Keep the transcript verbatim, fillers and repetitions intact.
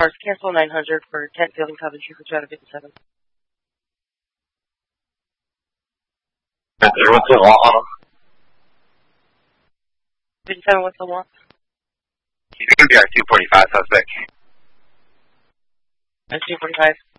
cars. Cancel nine hundred for tent field in Coventry for two hundred fifty-seven. What's the want on them? fifty-seven, what's the want? He's going to be our two forty-five suspect. That's two forty-five.